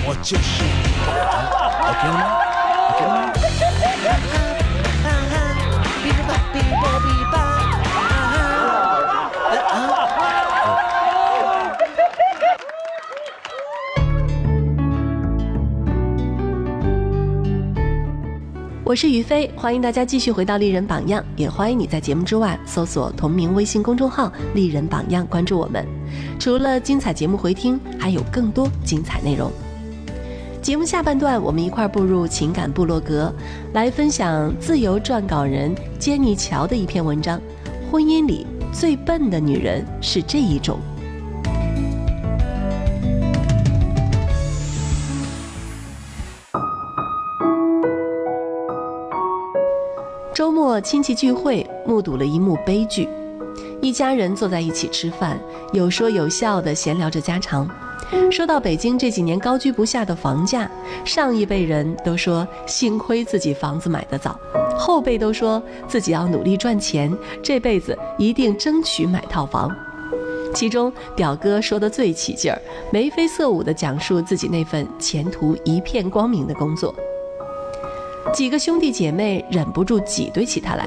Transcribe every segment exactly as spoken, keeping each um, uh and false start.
我就是，OK 了吗 ？OK 了吗？ 我是于飞，欢迎大家继续回到丽人榜样，也欢迎你在节目之外搜索同名微信公众号丽人榜样，关注我们。除了精彩节目回听，还有更多精彩内容。节目下半段，我们一块步入情感部落格，来分享自由撰稿人坚尼乔的一篇文章：婚姻里最笨的女人是这一种。周末亲戚聚会，目睹了一幕悲剧。一家人坐在一起吃饭，有说有笑地闲聊着家常。说到北京这几年高居不下的房价，上一辈人都说幸亏自己房子买得早，后辈都说自己要努力赚钱，这辈子一定争取买套房。其中表哥说得最起劲儿，眉飞色舞地讲述自己那份前途一片光明的工作。几个兄弟姐妹忍不住挤兑起他来。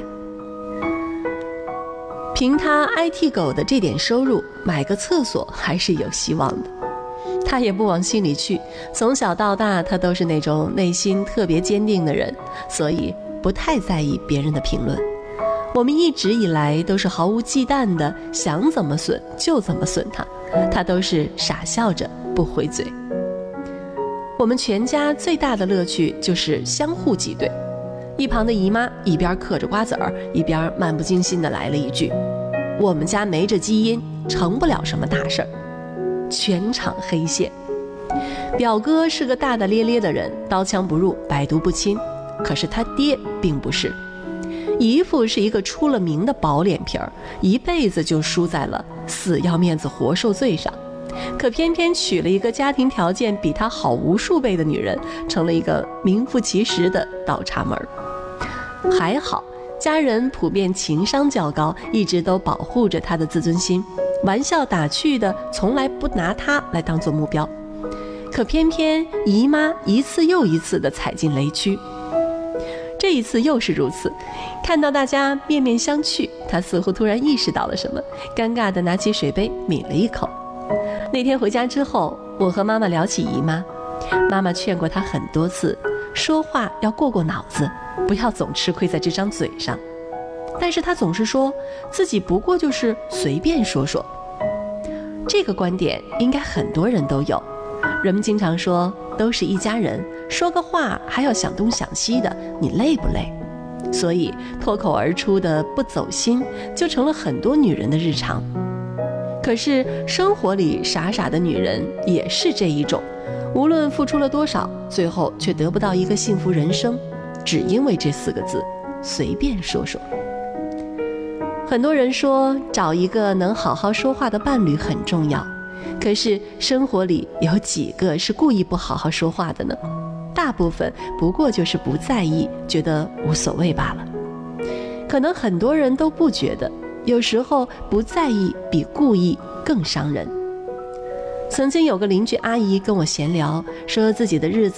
凭他 I T 狗的这点收入，买个厕所还是有希望的。他也不往心里去，从小到大他都是那种内心特别坚定的人，所以不太在意别人的评论。我们一直以来都是毫无忌惮的，想怎么损就怎么损他，他都是傻笑着不回嘴。我们全家最大的乐趣就是相互挤兑。一旁的姨妈一边嗑着瓜子儿，一边漫不经心地来了一句：我们家没这基因，成不了什么大事儿。全场黑线。表哥是个大大咧咧的人，刀枪不入，百毒不侵，可是他爹并不是。姨父是一个出了名的薄脸皮儿，一辈子就输在了死要面子活受罪上，可偏偏娶了一个家庭条件比他好无数倍的女人，成了一个名副其实的倒插门。还好家人普遍情商较高，一直都保护着他的自尊心，玩笑打趣的从来不拿他来当做目标。可偏偏姨妈一次又一次地踩进雷区。这一次又是如此，看到大家面面相觑，他似乎突然意识到了什么，尴尬地拿起水杯抿了一口。那天回家之后，我和妈妈聊起姨妈，妈妈劝过她很多次，说话要过过脑子，不要总吃亏在这张嘴上。但是她总是说自己不过就是随便说说。这个观点应该很多人都有，人们经常说都是一家人，说个话还要想东想西的，你累不累？所以脱口而出的不走心，就成了很多女人的日常。可是生活里傻傻的女人也是这一种，无论付出了多少，最后却得不到一个幸福人生，只因为这四个字，随便说说。很多人说找一个能好好说话的伴侣很重要，可是生活里有几个是故意不好好说话的呢？大部分不过就是不在意，觉得无所谓罢了。可能很多人都不觉得，有时候不在意比故意更伤人。曾经有个邻居阿姨跟我闲聊，说自己的日子